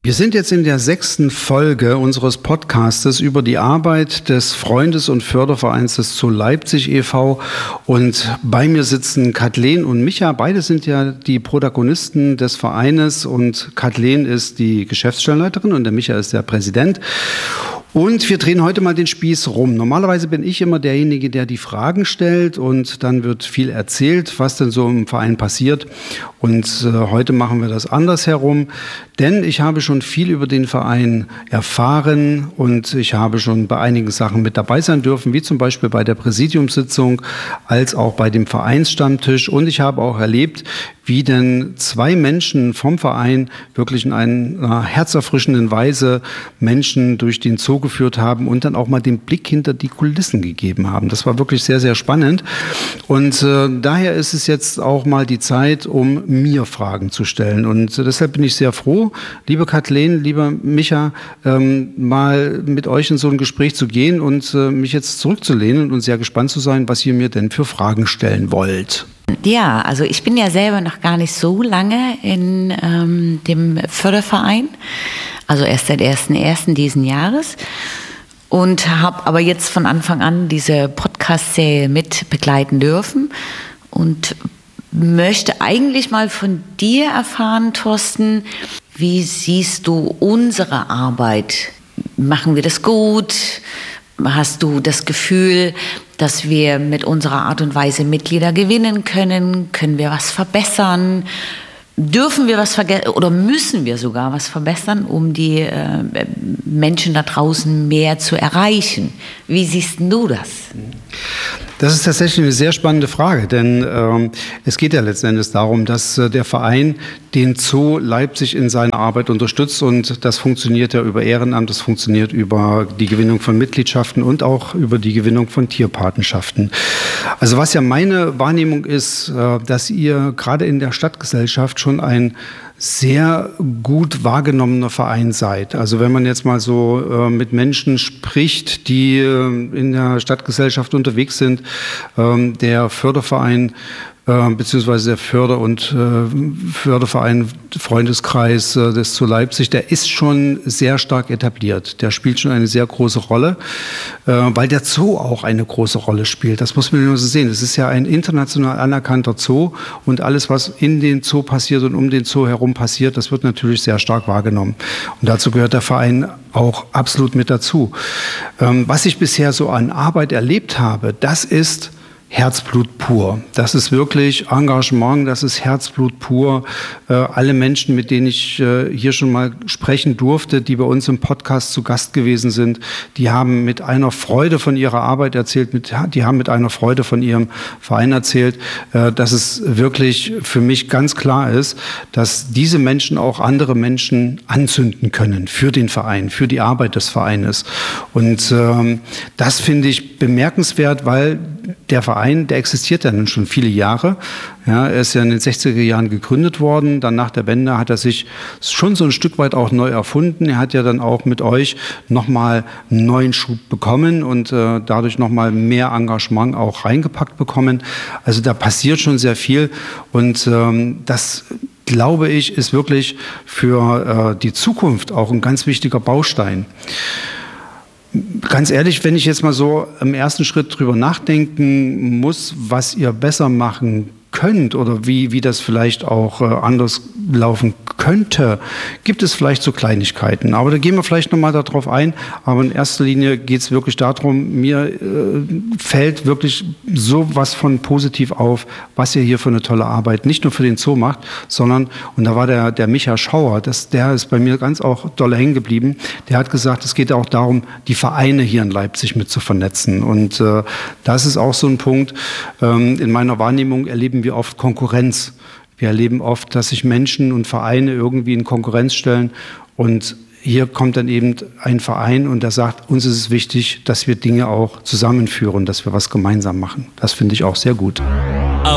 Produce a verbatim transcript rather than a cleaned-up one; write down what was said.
Wir sind jetzt in der sechsten Folge unseres Podcastes über die Arbeit des Freundes- und Fördervereins des Zoo Leipzig e V und bei mir sitzen Kathleen und Micha. Beide sind ja die Protagonisten des Vereines und Kathleen ist die Geschäftsstellenleiterin und der Micha ist der Präsident. Und wir drehen heute mal den Spieß rum. Normalerweise bin ich immer derjenige, der die Fragen stellt und dann wird viel erzählt, was denn so im Verein passiert. Und äh, heute machen wir das andersherum, denn ich habe schon viel über den Verein erfahren und ich habe schon bei einigen Sachen mit dabei sein dürfen, wie zum Beispiel bei der Präsidiumssitzung als auch bei dem Vereinsstammtisch. Und ich habe auch erlebt, wie denn zwei Menschen vom Verein wirklich in einer herzerfrischenden Weise Menschen durch den Zoo geführt haben und dann auch mal den Blick hinter die Kulissen gegeben haben. Das war wirklich sehr, sehr spannend. Und äh, daher ist es jetzt auch mal die Zeit, um mir Fragen zu stellen. Und äh, deshalb bin ich sehr froh, liebe Kathleen, lieber Micha, ähm, mal mit euch in so ein Gespräch zu gehen und äh, mich jetzt zurückzulehnen und sehr gespannt zu sein, was ihr mir denn für Fragen stellen wollt. Ja, also ich bin ja selber noch gar nicht so lange in ähm, dem Förderverein, also erst seit ersten ersten diesen Jahres und habe aber jetzt von Anfang an diese Podcast-Serie mit begleiten dürfen und möchte eigentlich mal von dir erfahren, Thorsten, wie siehst du unsere Arbeit? Machen wir das gut? Hast du das Gefühl, dass wir mit unserer Art und Weise Mitglieder gewinnen können? Können wir was verbessern? Dürfen wir was vergessen oder müssen wir sogar was verbessern, um die äh, Menschen da draußen mehr zu erreichen? Wie siehst du das? Das ist tatsächlich eine sehr spannende Frage, denn ähm, es geht ja letzten Endes darum, dass äh, der Verein den Zoo Leipzig in seiner Arbeit unterstützt und das funktioniert ja über Ehrenamt, das funktioniert über die Gewinnung von Mitgliedschaften und auch über die Gewinnung von Tierpatenschaften. Also was ja meine Wahrnehmung ist, äh, dass ihr gerade in der Stadtgesellschaft schon ein sehr gut wahrgenommener Verein seid. Also wenn man jetzt mal so äh, mit Menschen spricht, die äh, in der Stadtgesellschaft unterwegs sind, ähm, der Förderverein äh, beziehungsweise der Förder- und äh, Förderverein Freundeskreis äh, des Zoo Leipzig, der ist schon sehr stark etabliert. Der spielt schon eine sehr große Rolle, äh, weil der Zoo auch eine große Rolle spielt. Das muss man nur so sehen. Es ist ja ein international anerkannter Zoo und alles, was in den Zoo passiert und um den Zoo herum passiert, das wird natürlich sehr stark wahrgenommen. Und dazu gehört der Verein auch absolut mit dazu. Ähm, was ich bisher so an Arbeit erlebt habe, das ist Herzblut pur. Das ist wirklich Engagement, das ist Herzblut pur. Äh, alle Menschen, mit denen ich äh, hier schon mal sprechen durfte, die bei uns im Podcast zu Gast gewesen sind, die haben mit einer Freude von ihrer Arbeit erzählt, mit, die haben mit einer Freude von ihrem Verein erzählt, äh, dass es wirklich für mich ganz klar ist, dass diese Menschen auch andere Menschen anzünden können für den Verein, für die Arbeit des Vereines. Und ähm, das finde ich bemerkenswert, weil der Verein, der existiert ja nun schon viele Jahre. Ja, er ist ja in den sechziger Jahren gegründet worden. Dann nach der Wende hat er sich schon so ein Stück weit auch neu erfunden. Er hat ja dann auch mit euch nochmal einen neuen Schub bekommen und äh, dadurch nochmal mehr Engagement auch reingepackt bekommen. Also da passiert schon sehr viel und ähm, das, glaube ich, ist wirklich für äh, die Zukunft auch ein ganz wichtiger Baustein. Ganz ehrlich, wenn ich jetzt mal so im ersten Schritt drüber nachdenken muss, was ihr besser machen könnt oder wie, wie das vielleicht auch äh, anders laufen könnte, gibt es vielleicht so Kleinigkeiten. Aber da gehen wir vielleicht nochmal darauf ein. Aber in erster Linie geht es wirklich darum, mir äh, fällt wirklich so was von positiv auf, was ihr hier für eine tolle Arbeit nicht nur für den Zoo macht, sondern, und da war der, der Micha Schauer, das, der ist bei mir ganz auch doll hängen geblieben, der hat gesagt, es geht auch darum, die Vereine hier in Leipzig mit zu vernetzen. Und äh, das ist auch so ein Punkt, ähm, in meiner Wahrnehmung erleben wir oft Konkurrenz. Wir erleben oft, dass sich Menschen und Vereine irgendwie in Konkurrenz stellen und hier kommt dann eben ein Verein und der sagt, uns ist es wichtig, dass wir Dinge auch zusammenführen, dass wir was gemeinsam machen. Das finde ich auch sehr gut.